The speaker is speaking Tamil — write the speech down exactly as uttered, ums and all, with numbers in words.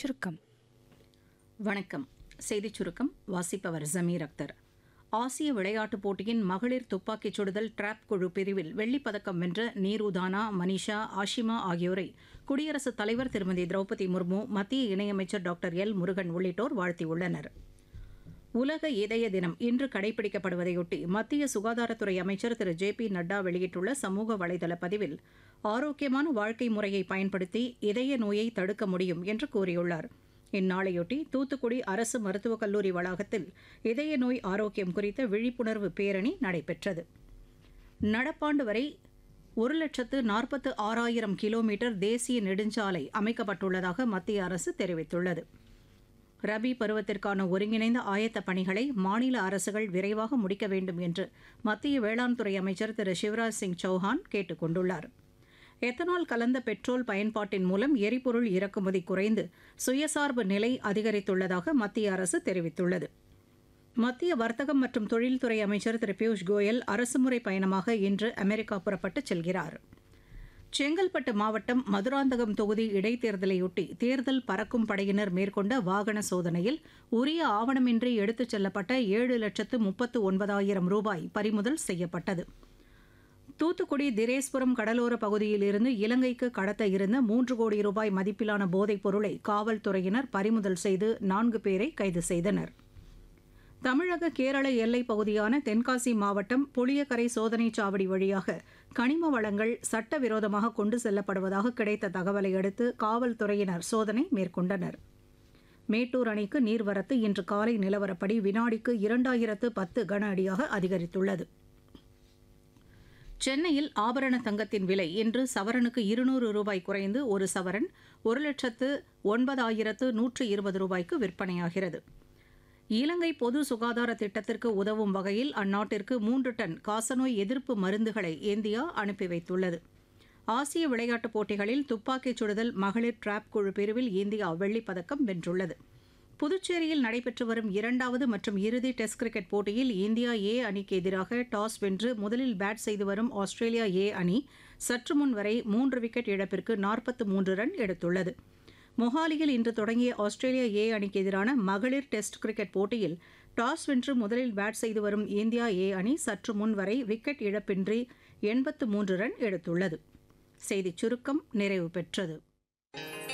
சுருக்கம். வணக்கம். செய்திச் சுருக்கம் வாசிப்பவர் ஜமீர் அக்தர். ஆசிய விளையாட்டுப் போட்டியின் மகளிர் துப்பாக்கிச் சுடுதல் டிராப் குழு பிரிவில் வெள்ளிப் பதக்கம் வென்ற நீருதானா, மனிஷா, ஆஷிமா ஆகியோரை குடியரசுத் தலைவர் திருமதி திரௌபதி முர்மு, மத்திய இணையமைச்சர் டாக்டர் எல் முருகன் உள்ளிட்டோர் வாழ்த்தியுள்ளனர். உலக இதய தினம் இன்று கடைபிடிக்கப்படுவதையொட்டி மத்திய சுகாதாரத்துறை அமைச்சர் திரு ஜே பி நட்டா வெளியிட்டுள்ள சமூக வலைதள பதிவில் ஆரோக்கியமான வாழ்க்கை முறையை பயன்படுத்தி இதய நோயை தடுக்க முடியும் என்று கூறியுள்ளார். இந்நாளையொட்டி தூத்துக்குடி அரசு மருத்துவக் கல்லூரி வளாகத்தில் இதய நோய் ஆரோக்கியம் குறித்த விழிப்புணர்வு பேரணி நடைபெற்றது. நடப்பாண்டு வரை ஒரு லட்சத்து நாற்பத்து ஆறாயிரம் கிலோமீட்டர் தேசிய நெடுஞ்சாலை அமைக்கப்பட்டுள்ளதாக மத்திய அரசு தெரிவித்துள்ளது. ரபி பருவத்திற்கான ஒருங்கிணைந்த ஆயத்த பணிகளை மாநில அரசுகள் விரைவாக முடிக்க வேண்டும் என்று மத்திய வேளாண் துறை அமைச்சர் திரு சிவராஜ் சிங் சௌஹான் கேட்டுக் கொண்டுள்ளார். எத்தனால் கலந்த பெட்ரோல் பயன்பாட்டின் மூலம் எரிபொருள் இறக்குமதி குறைந்து சுயசார்பு நிலை அதிகரித்துள்ளதாக மத்திய அரசு தெரிவித்துள்ளது. மத்திய வர்த்தகம் மற்றும் தொழில்துறை அமைச்சர் திரு பியூஷ் கோயல் அரசுமுறை பயணமாக இன்று அமெரிக்கா புறப்பட்டுச் செல்கிறார். செங்கல்பட்டு மாவட்டம் மதுராந்தகம் தொகுதி இடைத்தேர்தலையொட்டி தேர்தல் பறக்கும் படையினர் மேற்கொண்ட வாகன சோதனையில் உரிய ஆவணமின்றி எடுத்துச் செல்லப்பட்ட ஏழு லட்சத்து முப்பத்து ஒன்பதாயிரம் ரூபாய் பறிமுதல் செய்யப்பட்டது. தூத்துக்குடி திரேஸ்புரம் கடலோர பகுதியிலிருந்து இலங்கைக்கு கடத்த இருந்த மூன்று கோடி ரூபாய் மதிப்பிலான போதைப் பொருளை காவல்துறையினர் பறிமுதல் செய்து நான்கு பேரை கைது செய்தனர். தமிழக கேரள எல்லைப் பகுதியான தென்காசி மாவட்டம் புளியக்கரை சோதனைச் சாவடி வழியாக கனிம வளங்கள் சட்டவிரோதமாக கொண்டு செல்லப்படுவதாக கிடைத்த தகவலை அடுத்து காவல்துறையினர் சோதனை மேற்கொண்டனர். மேட்டூர் அணைக்கு நீர்வரத்து இன்று காலை நிலவரப்படி வினாடிக்கு இரண்டாயிரத்து பத்து கன அடியாக அதிகரித்துள்ளது. சென்னையில் ஆபரண தங்கத்தின் விலை இன்று சவரனுக்கு இருநூறு ரூபாய் குறைந்து ஒரு சவரன் ஒரு லட்சத்து ஒன்பதாயிரத்து நூற்று இருபது ரூபாய்க்கு விற்பனையாகிறது. இலங்கை பொது சுகாதார திட்டத்திற்கு உதவும் வகையில் அந்நாட்டிற்கு மூன்று டன் காசநோய் எதிர்ப்பு மருந்துகளை இந்தியா அனுப்பி வைத்துள்ளது. ஆசிய விளையாட்டுப் போட்டிகளில் துப்பாக்கிச் சுடுதல் மகளிர் டிராப் குழு பிரிவில் இந்தியா வெள்ளிப் பதக்கம் வென்றுள்ளது. புதுச்சேரியில் நடைபெற்று வரும் இரண்டாவது மற்றும் இறுதி டெஸ்ட் கிரிக்கெட் போட்டியில் இந்தியா ஏ அணிக்கு எதிராக டாஸ் வென்று முதலில் பேட் செய்து வரும் ஆஸ்திரேலியா ஏ அணி சற்று முன் வரை மூன்று விக்கெட் இழப்பிற்கு நாற்பத்து மூன்று ரன் எடுத்துள்ளது. மொஹாலியில் இன்று தொடங்கிய ஆஸ்திரேலியா ஏ அணிக்கு எதிரான மகளிர் டெஸ்ட் கிரிக்கெட் போட்டியில் டாஸ் வென்று முதலில் பேட் செய்து வரும் இந்தியா ஏ அணி சற்று முன் வரை விக்கெட் இழப்பின்றி எண்பத்து மூன்று ரன் எடுத்துள்ளது. செய்திச் சுருக்கம் நிறைவு பெற்றது.